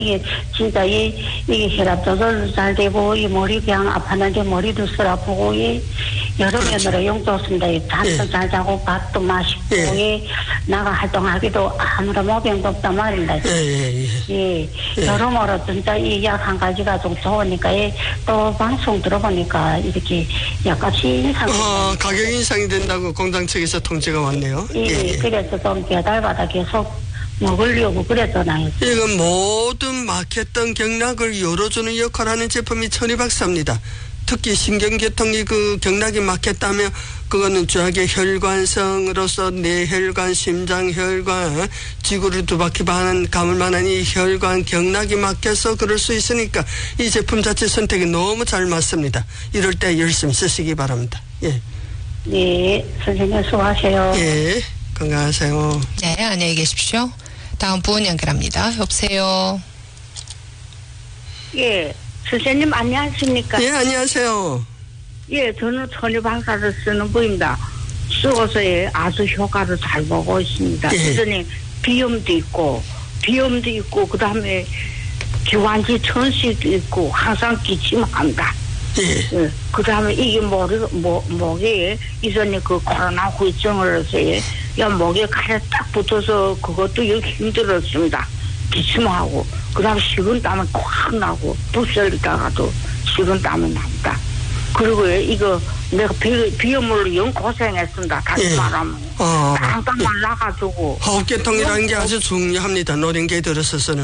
이게 진짜 이게 혈압 조절도 잘 되고 이 머리 그냥 아팠는데 머리도 슬 아프고 이 여러 면으로 용 좋습니다. 잠도 잘 자고 밥도 맛있고 나가 활동하기도 아무런 모병도 없단 말입니다. 여러모로 진짜 이 약 한 가지가 좀 좋으니까 또 방송 들어보니까 이렇게 약값이 인상이 가격 인상이 된다고 공장 측에서 통지가 왔네요. 그래서 좀 배달받아 계속 먹으려고 그랬잖아요. 이건 모든 막혔던 경락을 열어주는 역할을 하는 제품이 천이박사입니다. 특히 신경계통이 그 경락이 막혔다면 그거는 쥐약의 혈관성으로서 뇌혈관, 심장혈관, 지구를 두 바퀴 감을 만한 이 혈관 경락이 막혀서 그럴 수 있으니까 이 제품 자체 선택이 너무 잘 맞습니다. 이럴 때 열심히 쓰시기 바랍니다. 네, 선생님 수고하세요. 건강하세요. 네, 안녕히 계십시오. 다음 분 연결합니다. 여보세요. 선생님 안녕하십니까? 안녕하세요. 저는 천이박사를 쓰는 분입니다. 쓰고서 아주 효과를 잘 보고 있습니다. 그러니 비염도 있고 그 다음에 기관지 천식도 있고 항상 기침합니다. 그 다음에 이게 목에 이전에 그 코로나 후유증을 해서 목에 칼에 딱 붙어서 그것도 힘들었습니다. 기침하고 그 다음에 식은땀은 꽉 나고 부설리다가도 식은땀이 납니다. 그리고 이거 내가 비염으로 영 고생했습니다. 다시 말하면 땅땅 말라가지고 호흡계통이라는 게 아주 중요합니다. 노령계에 들어서서는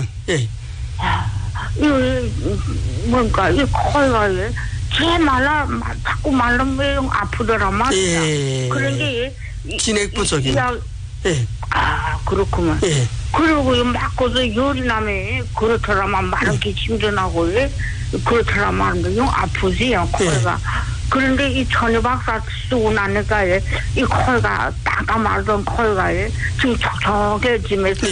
뭔가 이 코가 자꾸 말라면 아프더라 말이야. 그런 게 진액 부족이. 그렇구만. 그리고 막고서 열이 나면 그렇더라만 마른 기침도 나고 그렇더라만 영 아프지 코가. 그런데 이 천이박사 쓰고 나니까 이 코가 땅땅 말던 코가 지금 촉촉해지면서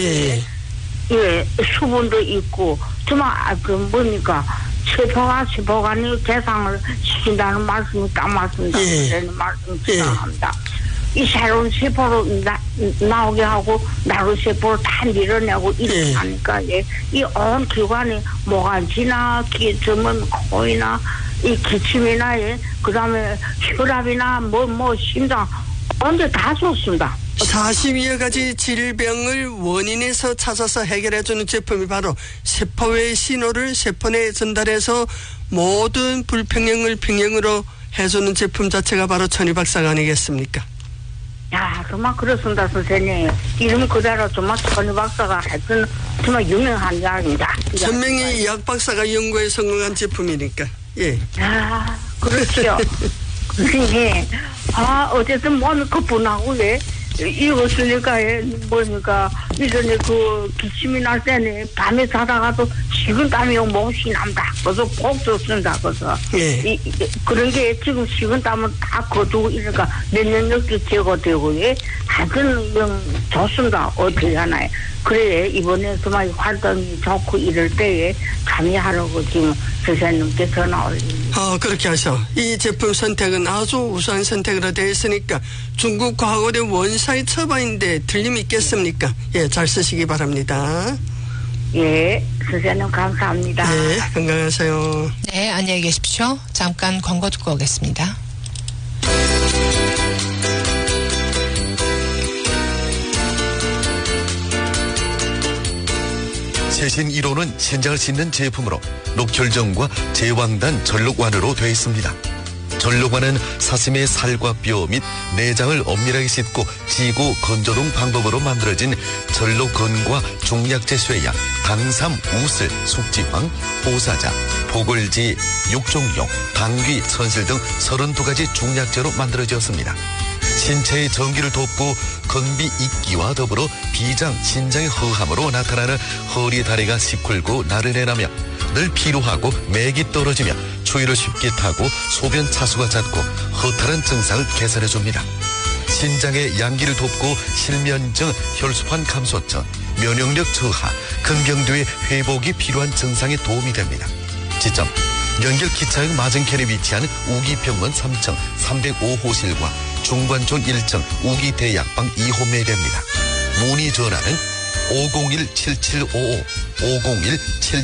수분도 있고 정말 뭡니까 세포간이 개상을 시킨다는 말씀이 딱 맞습니다. 그런 말씀 주장합니다. 이 새로운 세포로 나오게 하고 나로 세포를 다 밀어내고 이렇게 하니까 이 온 기관이 모가지나 전문 코이나 이 기침이나 그 다음에 혈압이나 심장 언제 다 좋습니다. 42여 가지 질병을 원인에서 찾아서 해결해주는 제품이 바로 세포의 신호를 세포 내에 전달해서 모든 불평형을 평형으로 해주는 제품 자체가 바로 천이박사가 아니겠습니까? 정말 그렇습니다, 선생님. 이름 그대로 정말 천이박사가 하여튼 정말 유명한 약입니다. 천명의 의학박사가 연구에 성공한 제품이니까. 그렇죠. 선생님, 어쨌든 몸이 거분하고 이거 쓰니까 뭐니까 이전에 그 기침이 날 때는 밤에 자다가도 식은땀이 몹시 납니다. 그래서 꼭 좋습니다. 그래서 그런 게 지금 식은땀은 다 거두고 이러니까 면역력도 제거되고 하여튼 좋습니다. 어떻게 하나요? 그래 이번에 정말 활동이 좋고 이럴 때에 참여하려고 지금 선생님께 전화 올립니다. 그렇게 하셔. 이 제품 선택은 아주 우수한 선택으로 되어 있으니까 중국 과거의 원사의 처방인데 틀림이 있겠습니까? 잘 쓰시기 바랍니다. 선생님 감사합니다. 건강하세요. 네, 안녕히 계십시오. 잠깐 광고 듣고 오겠습니다. 최신 1호는 신장을 씻는 제품으로 녹혈정과 제왕단 전록완으로 되어 있습니다. 전록완은 사슴의 살과 뼈 및 내장을 엄밀하게 씻고 지고 건조동 방법으로 만들어진 전록건과 중약제 쇠약, 당삼, 우슬, 숙지황, 보사자, 보글지, 육종용, 당귀, 선실 등 32가지 중약제로 만들어졌습니다. 신체의 전기를 돕고 건비 있기와 더불어 비장, 신장의 허함으로 나타나는 허리 다리가 시큰고 나른해나며 늘 피로하고 맥이 떨어지며 추위를 쉽게 타고 소변 차수가 잦고 허탈한 증상을 개선해줍니다. 신장의 양기를 돕고 실면증, 혈소판 감소증, 면역력 저하, 근경도의 회복이 필요한 증상에 도움이 됩니다. 지점 연결 기차역 맞은편에 위치한 우기병원 3층 305호실과 중관촌 1층 우기대약방 2호매입니다. 문의 전화는 501-7755, 501-7755